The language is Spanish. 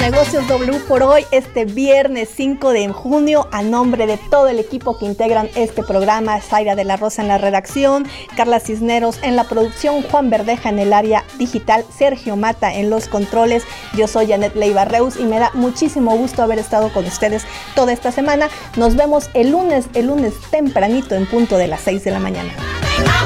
Negocios W por hoy, este viernes 5 de junio. A nombre de todo el equipo que integran este programa, Zaira de la Rosa en la redacción, Carla Cisneros en la producción, Juan Verdeja en el área digital, Sergio Mata en los controles. Yo soy Janet Leiva Reus y me da muchísimo gusto haber estado con ustedes toda esta semana. Nos vemos el lunes tempranito en punto de las 6 de la mañana.